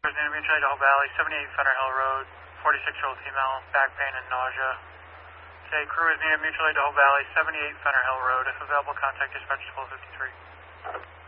Crews near Mutual Aid Hope Valley, 78 Fenner Hill Road, 46-year-old female, back pain and nausea. Say crew is near Mutual Aid Hope Valley, 78 Fenner Hill Road. If available, contact dispatch 1253.